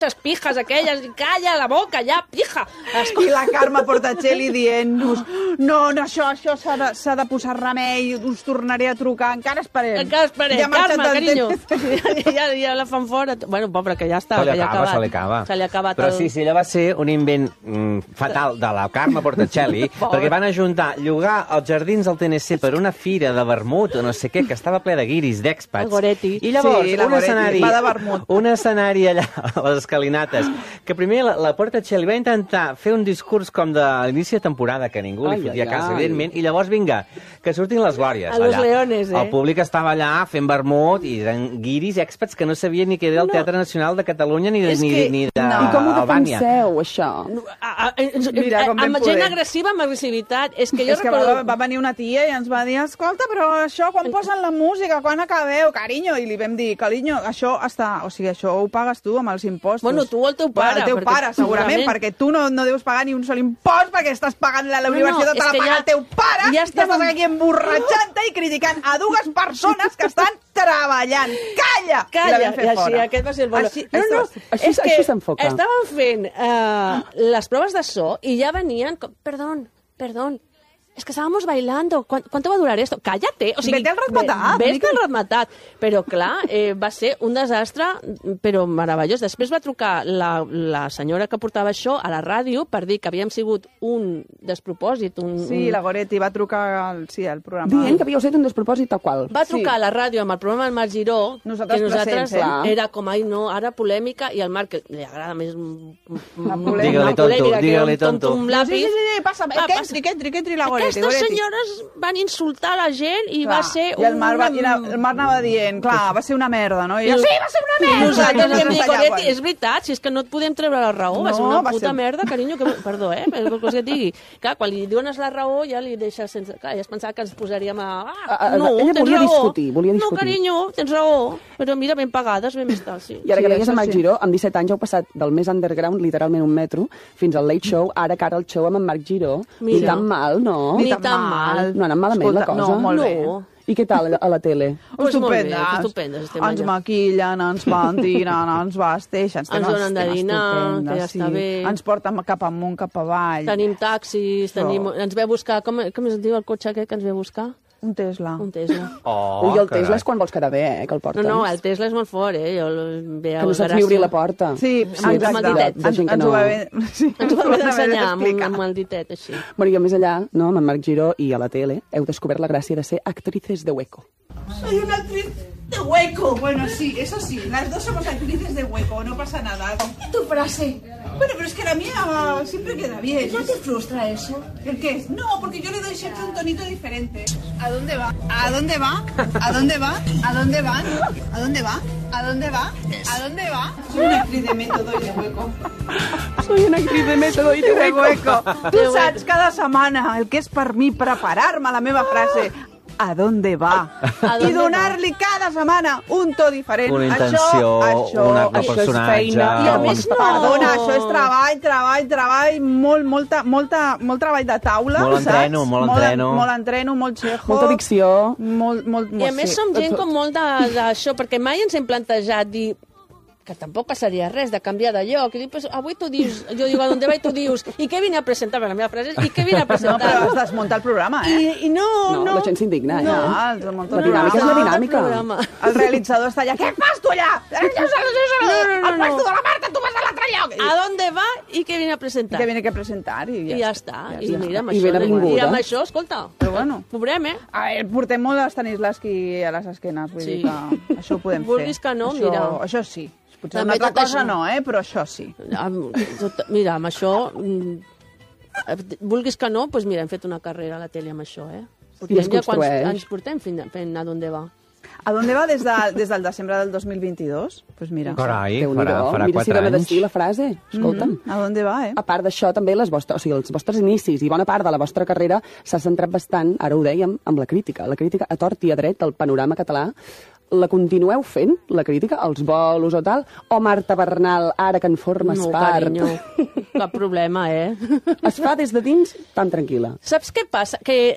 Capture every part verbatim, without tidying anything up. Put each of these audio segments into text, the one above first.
les pijes aquelles, calla la boca, ja, pija. I la Carme Portacelli dient-nos no, no, això, això s'ha de, s'ha de posar remei, us tornaré a trucar, encara esperem. Encara esperem, ja Carme, carinyo. Ja, ja la fan fora. Bueno, pobre, que ja està. Se li que ja acaba, acabat. se li acaba. Se li ha acabat Però el... sí, sí, allò va ser un invent mm, fatal de la Carme Portacelli, perquè van ajuntar llogar els jardins del T N C per una fira de vermut o no sé què, que estava ple de guiris, d'èxpats. El Goretti. I llavors, Sí, la un Goretti, escenari, va de vermut. un escenari allà a les escalinates, que primer la, la Portacelli va intentar fer un discurs com de l'inici de temporada, que ningú li Ai, fotia ai, cas, ai. evidentment, i llavors, vinga, que surtin les glòries. A los allà. leones, eh? El públic estava allà fent vermut i eren guiris i èxperts que no sabien ni què era el No. Teatre Nacional de Catalunya ni, de- És ni, que- ni de no. I com ho Albània. defenseu, això? A, a, a, Mira, com ben amb poder. gent agressiva, amb agressivitat. És que jo És que recordo... va, va venir una tia i ens va dir, escolta, però això, quan posen la música, quan acabeu, carinyo? I li vam dir, carinyo, això està... O sigui, això ho pagues tu amb els impostos. Bueno, tu o el teu pare, Bueno, el teu perquè- pare, segurament, segurament. perquè tu no, no deus pagar ni un sol impost perquè estàs pagant la, la No, no, universitat, és te la que paga ja- el teu pare, ja i estàvem- estàs aquí emborratxant-te i criticant a dues persones que estan treballant. Calla! I la Calla, vam fer i així, fora. aquest va ser el bolo. Així, no, no, Així- és que així s'enfoca. estàvem fent uh, les proves de so i ja venien... Com, perdón, perdón, es que estábamos bailando. ¿Cuánto, ¿Cuánto va a durar esto? Cállate. O sigui, Vete al ratmatat, Vés Miquel. al ratmatat. Però, clar, eh, va ser un desastre, però meravellós. Després va trucar la, la senyora que portava això a la ràdio per dir que havíem sigut un despropòsit. Un, Sí, un... la Goretti va trucar al, sí, al programa. Dient que havíeu set un despropòsit tal qual. Va trucar Sí. a la ràdio amb el programa del Marc Giró, Nosaltres que nosaltres presents, eh? era com, ai no, ara polèmica, i al Marc, que li agrada més un- La un- polèmica. Digue-li una tonto, polèmica que digue-li un tonto, tonto. un Sí, lápiz. sí, sí, sí, passa, Va, que passa. entri, que entri, que entri la Goretti. Aquestes Goretti. senyores van insultar la gent i Clar, va ser I el Marc, va, una... i la, el Marc anava dient, clar, va ser una merda, no? I jo, I- sí, va ser una I merda! nosaltres I vam dir, allà, Goretti, bueno. és veritat, si és que no et podem treure la raó, va No, ser una va puta ser- merda, carinyo, que... perdó, eh, però què et digui. Clar, quan li dones la raó ja li deixes sense... Clar, ja es pensava que ens posaríem a... Ah, A- a- no, ella tens volia raó. discutir, volia discutir. No, carinyo, tens raó, però mira, ben pagades, ben més tal, sí. I ara Sí, que deies això a Marc sí. Giró, amb disset anys heu passat del més underground, literalment un metro, fins al late show, ara que ara el show amb en Marc Giró. Ni Mira. tan mal, no? Ni tan mal. No ha anat malament la cosa. No, molt bé. No. I què tal a la tele? Pues molt bé, Estupendes. estupendes estem Ens allà. maquillen, ens ventilen, ens vesteixen. Ens donen de dinar, que ja sí. està bé. Ens porten cap amunt, cap avall. Tenim taxis, tenim... ens ve a buscar... Com, com es diu el cotxe aquest que ens ve a buscar? Un Tesla. Un Tesla. Oh, Ui, el carai. Tesla és quan vols quedar bé, eh, que el No, portes. no, el Tesla és molt fort, eh? Jo el ve a Que no saps Gràcia. ni obrir la porta. Sí, Sí, amb el exacte. ditet. De gent que Ens no... ho va haver, sí, Ens ho va haver ens d'ensenyar amb, un- d'explicar. amb el ditet, així. Bueno, i a més allà, no, amb en Marc Giró i a la tele, heu descobert la gràcia de ser actrices de hueco. Soy una actriz de hueco. Bueno, sí, eso sí, las dos somos actrices de hueco, no pasa nada. Tu frase. Bueno, pero es que la mía siempre queda bien. ¿No te frustra eso? ¿El qué? No, porque yo le doy siempre un tonito diferente. ¿A dónde va? ¿A dónde va? ¿A dónde va? ¿A dónde van? ¿A dónde va? ¿A dónde va? ¿A dónde va? Soy una actriz de método y de hueco. Soy una actriz de método i de De hueco. hueco. Tu saps cada setmana el que és per mi preparar-me la meva frase a dónde va? A I dónde donar-li cada setmana un to diferent. Una Això, intenció, això, un arc de això personatge. és feina. I a més no. Perdona, això és treball, treball, treball, molt, molta, molta, molt treball de taula, Molt saps? entreno, molt entreno. Molt, molt entreno, molt xejo. Molta dicció. Molt, molt, molt, I a més sí. som gent com molt de- d'això, perquè mai ens hem plantejat dir que tampoc passaria res de canviar de lloc. I dic, pues, avui tu dius, jo dic, a dónde va i tu dius, i què vine a presentar? La meva frase és, i què vine a No, presentar? però has desmuntat el programa, eh? I, i no, No, no. la gent s'indigna, eh? No, has desmuntat La el dinàmica és la programa. dinàmica. Programa. El realitzador està allà. Què fas tu allà? No, no, no, El puesto no. de la Marta, tu vas a l'altre lloc. A dónde va i què vine a presentar? Que viene que presentar i ja, I ja està. I està. mira, amb I això, ben avinguda. i amb això, escolta, Però bueno. cobrem, eh? A veure, portem molt l'Estanislavski a les esquenes, vull Sí. dir que això ho podem Vulguis fer. que no, això, mira. Això sí. Potser També una altra tot cosa això. no, eh? Però això sí. Amb, tot, mira, amb això... mm, vulguis que no, doncs mira, hem fet una carrera a la tele amb això, eh? I es ja quants construeix. anys portem fent, fent a dónde va. A dónde va des, de, des del desembre del dos mil vint-i-dos? Doncs pues mira. Carai, Déu-n'hi-do. farà, farà Mira si quatre dona anys. destí la frase. Escolta'm. A dónde va, eh? A part d'això, també les vostres, o sigui, els vostres inicis i bona part de la vostra carrera s'ha centrat bastant, ara ho dèiem, amb la crítica. La crítica a tort i a dret del panorama català. La continueu fent, la crítica, als bolos o tal? O Marta Bernal, ara que en formes No, part? carinyo, cap problema, eh? Es fa des de dins tan tranquil·la. Saps què passa? Que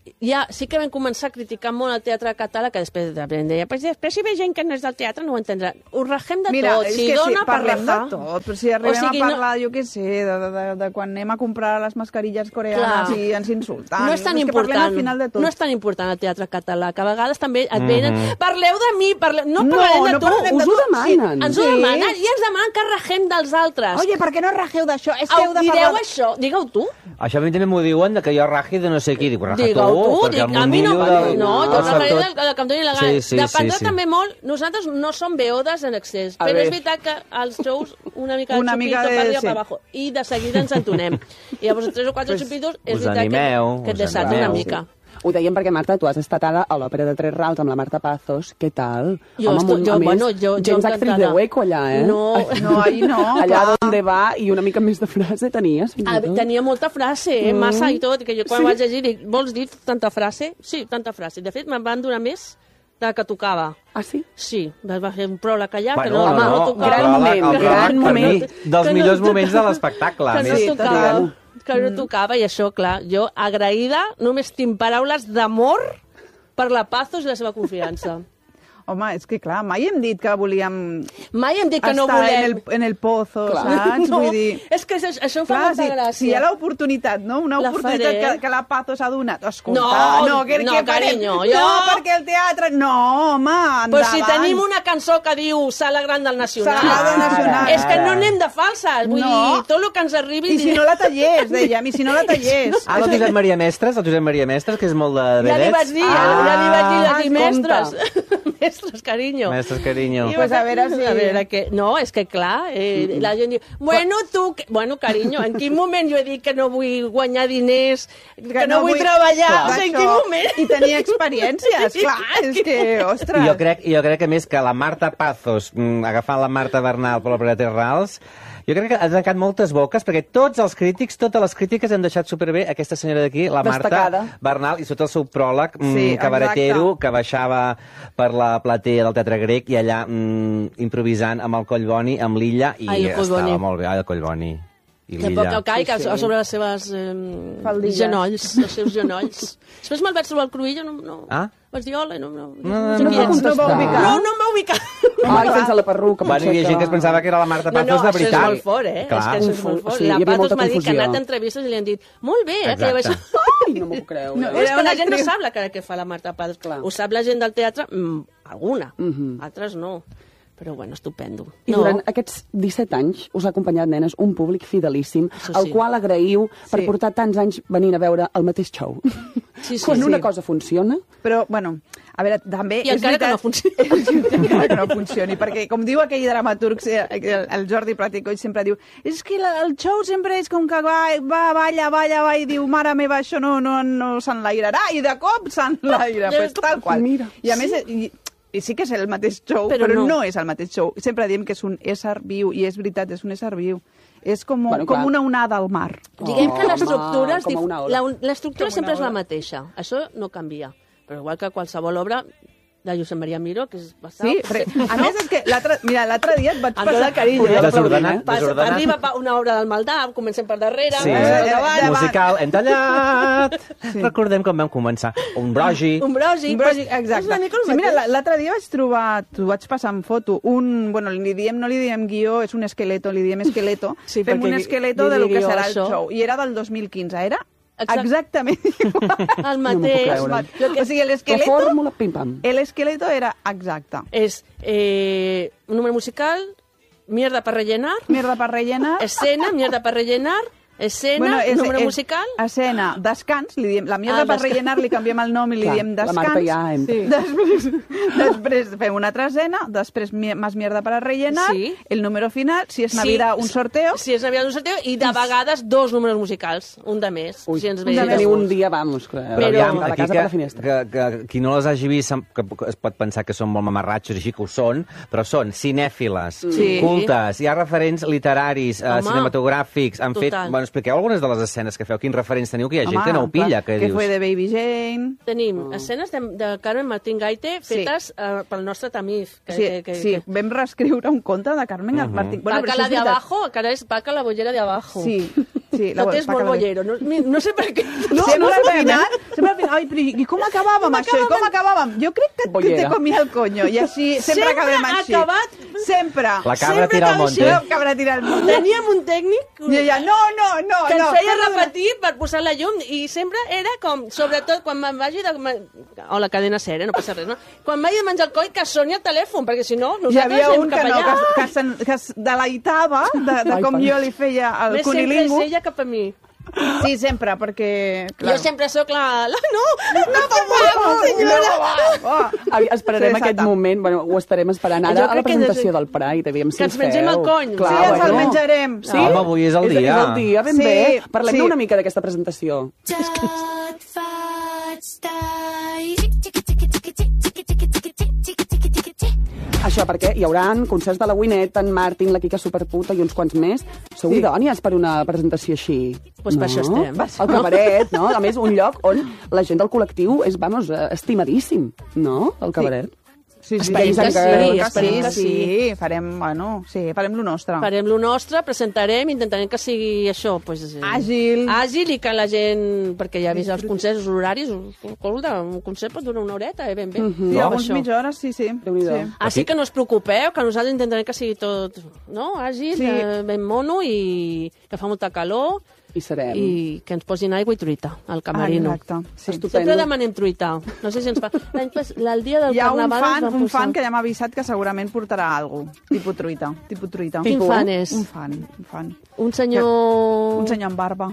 ja sí que vam començar a criticar molt el teatre català, que després deia, pues després si ve gent que no és del teatre no ho entendrà. Ho rajem de Mira, tot. és Si que dona sí, per parlem de rajar... tot, però si arribem O sigui, a parlar, no- jo què sé, de, de, de, de quan anem a comprar les mascarilles coreanes Clar. i ens insulten. No és tan que parlem important, al final de tot. no és tan important el teatre català, que a vegades també et venen... Parleu de mi, parleu... no No, parlarem de no tu. parlem de us ho tu. demanen. Ens ho Sí. demanen i ens demanen que rajem dels altres. Oye, per què no rageu d'això? És que Au, heu de direu parlar... això, digueu tu. Això a mi també m'ho diuen, de que jo ragi de no sé qui. Dic, raja Digueu tu, tu, perquè dic, el a mi no, mundillo del- no, jo del rajaré sector- del, del que em doni la gana. Sí, sí, Dependrà sí, sí. també molt, nosaltres no som beodes en excés, A però ver. és veritat que als shows una mica de Una xupito mica de- per arriba sí. per abajo, i de seguida ens entonem. I llavors tres o quatre xupitos és us veritat animeu, que, que et us desata una animeu. mica. Ho dèiem perquè, Marta, tu has estat ara a l'òpera de Tres Rals amb la Marta Pazos. Què tal? Jo Home, esto- amb un- jo, a més, bueno, jo- jo gens actriz de encantada. hueco allà, eh? No. No, ahí no, Allà clar. d'on va i una mica més de frase tenies. fins i Ah, tot. tenia molta frase, eh? massa i tot, que jo quan Sí. vaig llegir dic, vols dir tanta frase? Sí, tanta frase. De fet, me'n van donar més de la que tocava. Ah, sí? Sí, va fer un pròleg allà, que Bueno, no, no, home, no, no el tocava. gran pròleg- moment, el pròleg, gran per mi, moment. dels Que no- millors moments de l'espectacle. a que no més. tocava, que no tocava, i això, clar, jo agraïda, només tinc paraules d'amor per la Pazos i la seva confiança. Home, és que clar, mai hem dit que volíem Mai hem dit que no estar volem... en el, en el pozo, Clar. saps? No, Vull dir... és que això, això em fa Clar, molta si, gràcia. si hi ha l'oportunitat, no? Una La oportunitat faré. que, que la Pazos ha donat. Escolta, No, no, que, no, que farem? carinyo, No, jo- perquè el teatre... No, home, endavant. Però si tenim una cançó que diu Sala Gran del Nacional, Sala Gran Nacional. és que no anem de falses, vull No. dir, tot el que ens arribi... I si no la tallés, dèiem, i si no la tallés. Ah, el Josep Maria Mestres, el Josep Maria Mestres, que és molt de Ja li vedets. vaig dir, ja, ja li vaig dir Ah, aquí, mestres. mestres, carinyo. Mestres, carinyo. I Pues a veure si- A veure, que... No, és que clar, eh, la gent diu, bueno, tu... Que... Bueno, carinyo, en quin moment jo he dit que no vull guanyar diners, que, no, vull treballar? Clar, O sigui, en això. quin moment? I tenir experiències, clar, és que, ostres... I jo crec, jo crec que a més que la Marta Pazos, mm, agafant la Marta Bernal per l'òpera de Tres Rals, jo crec que ha tancat moltes boques, perquè tots els crítics, totes les crítiques han deixat superbé aquesta senyora d'aquí, la Destacada. Marta Bernal, i sota el seu pròleg mm, Sí, cabaretero, exacte. que baixava per la platea del Teatre Grec i allà mm, improvisant amb el Collboni, amb l'Illa, i Ai, el Collboni. estava molt bé. Ai, el Collboni. I Que poc l'Illa. el caic Sí, sí. a sobre les seves eh, Faldilles. genolls, els seus genolls. Després me'l vaig trobar al Cruïlla, no, no, Ah? vaig dir hola, no, no, No, sé no, qui no, ets. No va ubicar. No, no em va ubicar. Ai, sense la perruca. Bueno, hi potser havia gent que es pensava que era la Marta No, no, Pazos de això és veritat. molt fort, eh? Clar. És que això és molt Confu- fort. sí, hi La havia Patos molta m'ha dit que ha confusió. anat a entrevistes i li han dit molt bé, eh, que ja vaig... Exacte. Ai, no m'ho puc creure. No, És que Era la una gent no actriu. sap la cara que fa la Marta Paz. Clar. Ho sap la gent del teatre? Mm, alguna. Mhm. Altres no. Però bueno, estupendo. I no. durant aquests disset anys us ha acompanyat, nenes, un públic fidelíssim, Això al sí. qual agraïu per Sí. portar tants anys venint a veure el mateix show. Sí, sí, Quan sí. una cosa funciona... Però, bueno, a veure, també... I és encara que veritat- no funcioni. encara que no funcioni, perquè, com diu aquell dramaturg, eh, el, el Jordi Praticoll sempre diu és que la, el show sempre és com que va, va balla, balla, va, i diu, mare meva, això no, no, no s'enlairarà, i de cop s'enlaira, pues, tal qual. Mira. I a més... I, i sí que és el mateix show, Però però, no. no. no és el mateix show. Sempre diem que és un ésser viu, i és veritat, és un ésser viu. És com, Bueno, com clar. una onada al mar. Diguem que Home, l'estructura és com dif- una ola. la un- l'estructura Com una sempre és la ola. mateixa. Això no canvia. Però igual que qualsevol obra de Josep Maria Miró, que és bastant... Sí, re, a més és que l'altre mira, l'altre dia et vaig Amb tot passar... el carinyo. Podria eh? Desordenat, Passa, desordenat. arriba pa- una obra del Maldà, comencem per darrere, Sí. comencem per davant. davant. Musical, hem tallat. Sí. Recordem com vam començar. Un brogi. Un brogi. Un brogi, pues, exacte. És una mica el Sí, mira, mateix. la- l'altre dia vaig trobar, t'ho vaig passar en foto, un, bueno, li diem, no li diem guió, és un esqueleto, li diem esqueleto. Sí, Fem perquè un li- esqueleto li de lo que diria serà això. el show. I era del dos mil quinze, era Exacte. exactament igual. El No m'ho puc mateix. creure. Lo que O sigui, La l'esqueleto... fórmula, pim-pam. El esqueleto era exacte. és eh, un número musical, mierda per rellenar, Mierda per rellenar. escena, mierda per rellenar, escena, és- número és musical... Escena, descans, li diem, la mierda Ah, per descans. rellenar li canviem el nom i li Clar, diem la descans. Marta ja entra. Sí. Després, després fem una altra escena, després mi- más mierda para rellenar, Sí. el número final, si és Navidad, un sorteo. Si és Navidad, un sorteo, i de vegades dos números musicals, un de més. Ui, si ens un ve de si més. teniu un dia, vamos. Que... Però Però- aviam, de la aquí casa que, per la finestra. que, que, qui no les hagi vist sem- que es pot pensar que són molt mamarratxos, així que ho són, però són cinèfiles, Sí. cultes, hi ha referents literaris, eh, Home, cinematogràfics, han fet... total. Bueno, expliqueu algunes de les escenes que feu, quins referents teniu, que hi ha gent Home, que no ho pilla, clar, que, que dius... fue de Baby Jane. Tenim escenes de, de Carmen Martín Gaite Sí. fetes eh, pel nostre Tamif. Que, Sí, que, que, sí, que... vam reescriure un conte de Carmen Mhm. Martín. Paca però la això de és veritat. abajo, que ara és Paca la bollera de abajo. Sí, Sí, la Tot és va molt acabar bé. bollero. No, no sé per què. No, sempre al final, sempre al final, ai, però i com acabàvem Com això? I com acabàvem? Jo crec que, que Bollera. te comia el coño, i així sempre, Sempre acabem així. acabat. Sempre. La cabra Sempre tira al acaba monte. La cabra tira al monte. Teníem un tècnic I ella, no, no, no, que no. ens feia fes-ho d'una- repetir per posar la llum i sempre era com, sobretot quan me'n vagi de... O la cadena sèrie, no passa res, no? Quan m'hagi de menjar el coll, que soni el telèfon, perquè si no, Hi nosaltres havia anem un que cap no, allà. que, que, se'n- que es deleitava de, de Ai, com pare. jo li feia el Més sempre és cunilingo. ella cap a mi. Sí, sempre, perquè... Jo sempre sóc la... la no, no, no, per favor, senyora! No, Avi, esperarem Sí, aquest exacte. moment, bueno, ho estarem esperant Jo ara a la crec que presentació des- del Pride, aviam si que ens mengem el cony. Clar, Sí, ens el bueno. menjarem. Sí? Home, avui és el És, dia. és el dia, ben Sí, bé. Parlem sí. una mica d'aquesta presentació. Això perquè hi haurà concerts de la Winnet, en Martin, la Kika Superputa i uns quants més. Sou Sí. idònies per una presentació així. Pues per això estem. El cabaret, no? A més, un lloc on la gent del col·lectiu és, vamos, eh, estimadíssim, no? El cabaret. Sí, sí, Esperem que sí, que esperem que sí. sí. Farem, bueno, sí, farem lo nostre. Farem lo nostre, presentarem, intentarem que sigui això, pues, eh, Àgil. àgil i que la gent, perquè ja ha vist els concerts, els horaris, escolta, un concert pot durar una horeta, eh, ben bé. Sí, No, alguns això. mitja hora, sí, sí. Déu-n'hi-do. sí. Així que no us preocupeu, que nosaltres intentarem que sigui tot, no?, àgil, Sí. eh, ben mono i que fa molta calor I serem. i que ens posin aigua i truita al camerino. Ah, exacte. Sí. Estupendo. Sempre demanem truita. No sé si ens fa... L'any pas... El dia del Hi ha un carnaval fan, ens van un posar... fan que ja m'ha avisat que segurament portarà alguna cosa. Tipus truita. Tipus truita. Quin fan és? Un fan, un fan. Un senyor... Un senyor amb barba.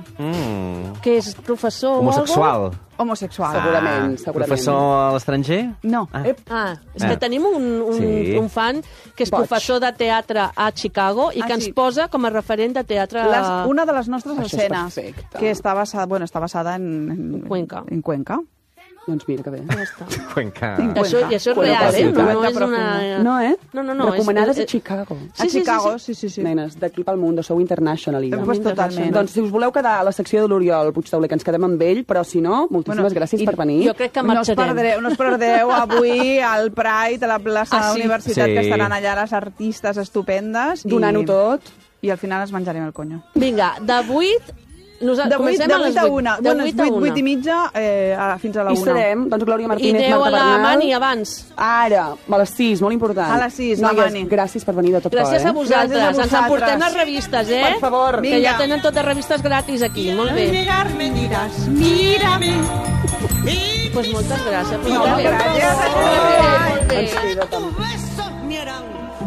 Mm. Que és professor o Homosexual. Homosexual. Segurament, Ah, segurament. Professor a l'estranger? No. Ah. Ep. Ah, és Ah. que tenim un, un, Sí. un fan que és Boig. professor de teatre a Chicago i Ah, que ens sí. posa com a referent de teatre... Les, una de les nostres Això és escenes, perfecte. que està basada, bueno, està basada en, en, Cuenca. en Cuenca. Doncs mira que bé. Ja està. Cuenca. En I això, i això és Cuenca, real, eh? No, no ciutat és una... No, eh? No, no, no. Recomanades és, a Chicago. A Chicago, sí, sí, sí. Nenes, d'aquí pel mundo, sou international. Eh, Ja. pues totalment. Doncs si us voleu quedar a la secció de l'Oriol Puigtauler, que ens quedem amb ell, però si no, moltíssimes Bueno, gràcies i per venir. Jo crec que No us, marxarem. perdreu, no us perdeu avui al Pride, a la plaça Ah, de la sí? Universitat, Sí. que estaran allà les artistes estupendes. i- Donant-ho tot. I al final ens menjarem el conyo. Vinga, de vuit... Nosaltres De vuit, comencem de a les vuit a una. De Bueno, és vuit a vuit, una. vuit i mitja eh, a, fins a la I una. serem, doncs, Glòria I Martínez, aneu Marta a la Bernal. Mani abans. Ara, a les sis, molt important. A les sis, la Noies, Mani. gràcies per venir de tot Gràcies cor, a eh? vosaltres. Gràcies a Ens vosaltres. emportem les revistes, eh? Per favor. Que Vinga. ja tenen totes revistes gratis aquí. Molt bé. Mirarme dirás, mírame. Doncs pues moltes gràcies. No, gràcies. Molt bé, molt bé. Ens queda tant. Tu beso